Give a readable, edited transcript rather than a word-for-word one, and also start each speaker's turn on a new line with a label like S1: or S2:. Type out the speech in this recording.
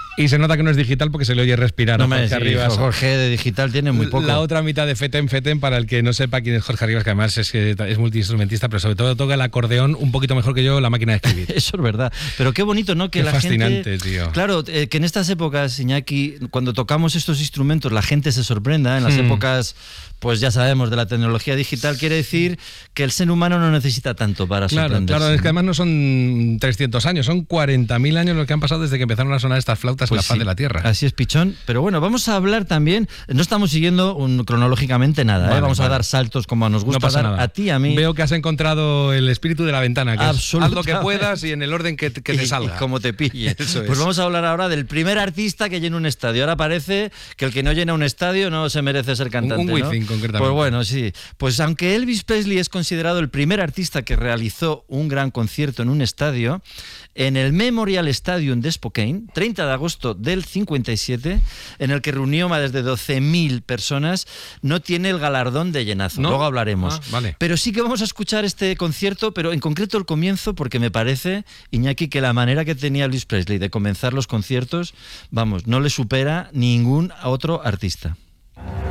S1: Y se nota que no es digital porque se le oye respirar
S2: No
S1: a
S2: me
S1: Jorge
S2: decís,
S1: Arribas.
S2: Jorge de digital tiene muy poco.
S1: La otra mitad de Feten, para el que no sepa quién es Jorge Arribas, que además es multiinstrumentista, pero sobre todo toca el acordeón un poquito mejor que yo la máquina de escribir.
S2: Eso es verdad. Pero qué bonito, ¿no? Que
S1: qué
S2: la
S1: fascinante,
S2: gente...
S1: tío.
S2: Claro, que en estas épocas, Iñaki, cuando tocamos estos instrumentos, la gente se sorprenda. En las épocas, pues ya sabemos, de la tecnología digital, quiere decir que el ser humano no necesita tanto para sorprenderse.
S1: Claro, es que además no son 300 años, son 40.000 años los que han pasado desde que empezaron a sonar estas flautas en la faz de la Tierra.
S2: Así es, Pichón. Pero bueno, vamos a hablar también, no estamos siguiendo cronológicamente nada, vamos a dar saltos como nos gusta dar
S1: nada.
S2: a ti y a mí.
S1: Veo que has encontrado el espíritu de la ventana, que haz lo que puedas y en el orden que te salga.
S2: Y como te pille.
S1: Eso
S2: pues
S1: es.
S2: vamos a hablar ahora del primer artista que llena un estadio. Ahora parece que el que no llena un estadio no se merece ser cantante,
S1: un Wizzing,
S2: ¿no?
S1: concretamente.
S2: Pues bueno, sí. Pues aunque Elvis Presley es considerado el primer artista que realizó un gran concierto en un estadio, en el Memorial Stadium de Spokane, 30 de agosto del 57, en el que reunió más de 12.000 personas, no tiene el galardón de llenazo.
S1: ¿No?
S2: Luego hablaremos.
S1: Vale.
S2: Pero sí que vamos a escuchar este concierto, pero en concreto el comienzo, porque me parece, Iñaki, que la manera que tenía Elvis Presley de comenzar los conciertos, vamos, no le supera ningún otro artista.